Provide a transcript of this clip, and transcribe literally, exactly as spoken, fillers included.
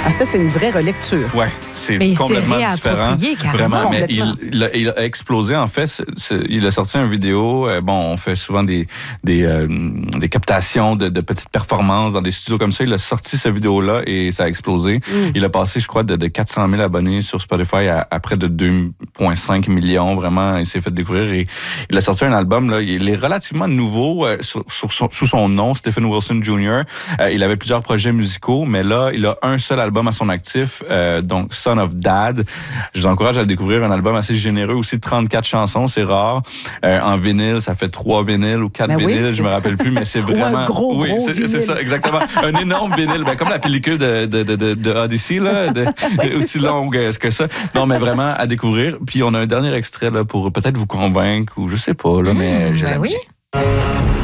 Ah, ça, c'est une vraie relecture. Oui, c'est mais complètement différent. Vraiment, mais il, il, a, il a explosé. En fait, c'est, c'est, il a sorti une vidéo. Euh, bon, on fait souvent des, des, euh, des captations de, de petites performances dans des studios comme ça. Il a sorti cette vidéo-là et ça a explosé. Mm. Il a passé, je crois, de, de quatre cent mille abonnés sur Spotify à, à près de deux virgule cinq millions. Vraiment, il s'est fait découvrir. Et il a sorti un album. Là, il est relativement nouveau euh, sur, sur son, sous son nom, Stephen Wilson junior Euh, il avait plusieurs projets musicaux, mais là, il a un seul album à son actif, euh, donc Son of Dad. Je vous encourage à découvrir un album assez généreux, aussi trente-quatre chansons, c'est rare. Euh, en vinyle, ça fait trois vinyles ou quatre ben vinyles, oui, je me rappelle plus, mais c'est vraiment... Ou un gros, oui, gros c'est, vinyle. C'est ça, exactement. Un énorme vinyle, ben, comme la pellicule de, de, de, de, de Odyssey, là, de, oui, aussi ça. longue que ça. Non, mais vraiment à découvrir. Puis on a un dernier extrait là, pour peut-être vous convaincre, ou je sais pas, là, mais... Mmh, ben oui.